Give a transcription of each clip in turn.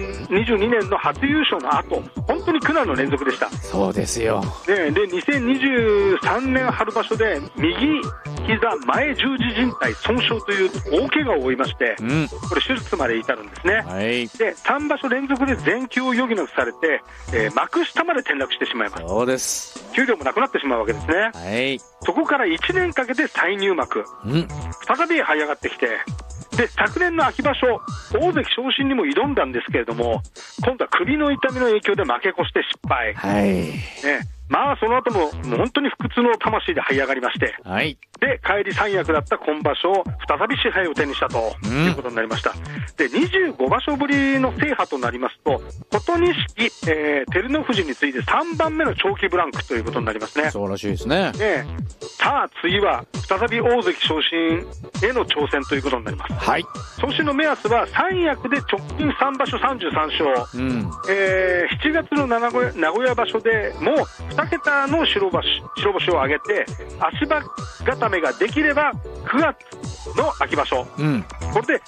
2022年の初優勝の後、本当に苦難の連続でした。 そうですよ、 ね、で2023年春場所で右膝前十字靭帯損傷という大怪我を負いまして、これ手術まで至るんですね。で3場所連続で全休を余儀なくされて、幕下まで転落してしまいます。 そうです。 給料もなくなってしまうわけですね。そこから1年かけて再入幕、再び這い上がってきて、で昨年の秋場所大関昇進にも挑んだんですけれども、今度は首の痛みの影響で負け越して失敗、まあその後も本当に不屈の魂で這い上がりまして、で帰り三役だった今場所再び賜杯を手にしたということになりました。で25場所ぶりの制覇となりますと、琴錦、照ノ富士に次いで3番目の長期ブランクということになりますね。 そうらしいですね。 さあ次は再び大関昇進への挑戦ということになります。昇進の目安は三役で直近3場所33勝、7月の名古屋場所でもう2桁の白星を挙げて足場固めができれば9月の秋場所、これで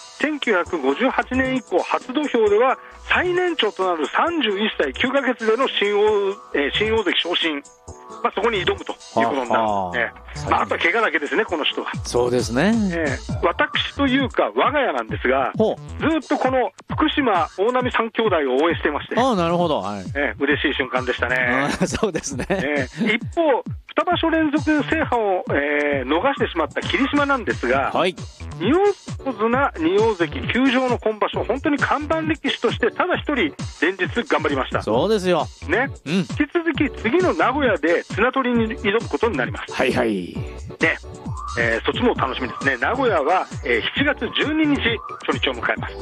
1958年以降初土俵では最年長となる31歳9ヶ月での新大関昇進、そこに挑むということになるんですね。あとは怪我だけですね、この人は。そうですね。私というか我が家なんですが、ずっとこの福島大波三兄弟を応援していまして、 なるほど、 嬉しい瞬間でしたね。 そうですね。 一方2場所連続制覇を、逃してしまった霧島なんですが、2横綱2大関休場の今場所、本当に看板力士としてただ一人連日頑張りました。そうですよね。引き続き次の名古屋で綱取りに挑むことになります。ね、そっちも楽しみですね。名古屋は、7月12日初日を迎えます。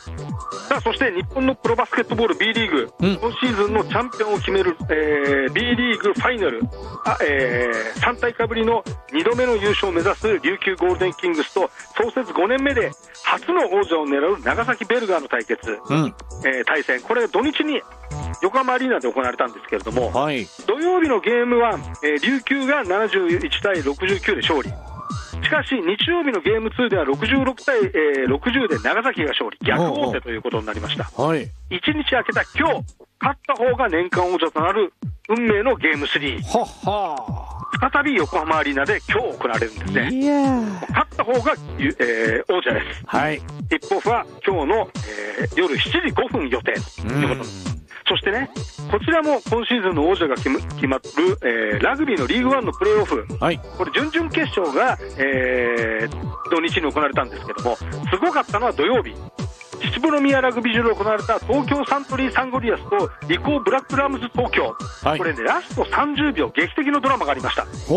さあそして日本のプロバスケットボール B リーグ、今シーズンのチャンピオンを決める、B リーグファイナル、3大会ぶりの2度目の優勝を目指す琉球ゴールデンキングスと創設5年目で初の王者を狙う長崎ベルガーの対決、対戦、これ土日に横浜アリーナで行われたんですけれども、土曜日のゲーム1、琉球が71対69で勝利。しかし日曜日のゲーム2では66対、60で長崎が勝利、逆王手ということになりました。1日空けた今日、勝った方が年間王者となる運命のゲーム3、再び横浜アリーナで今日行われるんですね。勝った方が、王者です。ティップオフは今日の、夜7時5分予定ということです。そしてね、こちらも今シーズンの王者が決まる、ラグビーのリーグワンのプレーオフ、これ準々決勝が、土日に行われたんですけども、すごかったのは土曜日、秩父宮ラグビー場で行われた東京サントリーサンゴリアスとリコーブラックラムズ東京、これね、ラスト30秒劇的のドラマがありました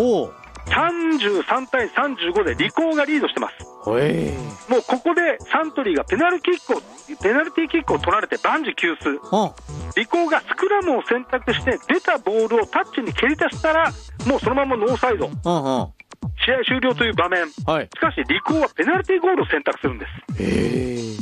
。33対35でリコーがリードしてます。もうここでサントリーがペナルティーキックを取られて万事休す。リコーがスクラムを選択して出たボールをタッチに蹴り出したらもうそのままノーサイド、試合終了という場面、しかしリコーはペナルティーゴールを選択するんです。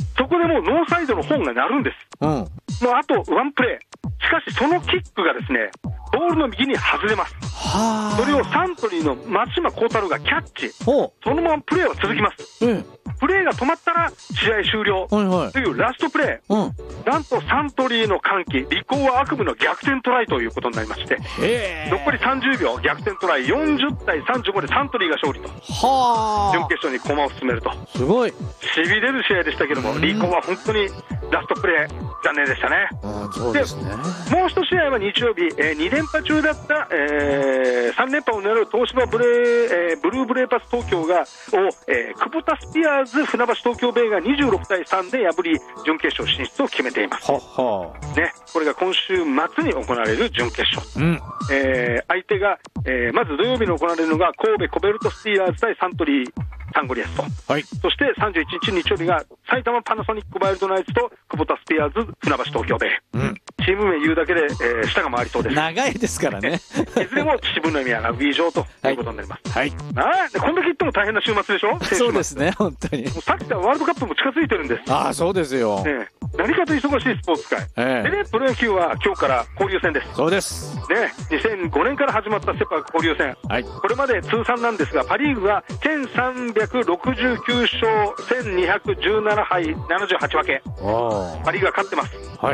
そこでもうノーサイドの本が鳴るんです。もうあとワンプレー、しかしそのキックがですね、ボールの右に外れます。それをサントリーの松島幸太郎がキャッチ、そのままプレーは続きます。プレーが止まったら試合終了というラストプレー、なんとサントリーの歓喜、リコーは悪夢の逆転トライということになりまして、残り30秒逆転トライ40対35でサントリーが勝利と、準決勝に駒を進めると、すごいしびれる試合でしたけども、リコーは本当にラストプレー残念でしたね。でもう一試合は日曜日、2連覇中だった、3連覇を狙う東芝ブルーブレーパス東京がクボタスピアーズ船橋東京ベイが26対3で破り準決勝進出を決めています。これが今週末に行われる準決勝、相手が、まず土曜日に行われるのが神戸コベルトスティーラーズ対サントリーサンゴリアスと、そして31日日曜日が埼玉パナソニックワイルドナイツとクボタスピアーズ船橋東京ベイ、チーム名言うだけで、舌が回りそうです。長いですからねいずれも秩父宮ラグビー場ということになります。こんだけ言っても大変な週末でしょそうですね、本当に。さっきからワールドカップも近づいてるんです。そうですよ、何かと忙しいスポーツ界、でね、プロ野球は今日から交流戦です。そうですね、2005年から始まったセ・パ交流戦、これまで通算なんですが、パ・リーグは1369勝1217敗78分け、パ・リーグが勝ってます。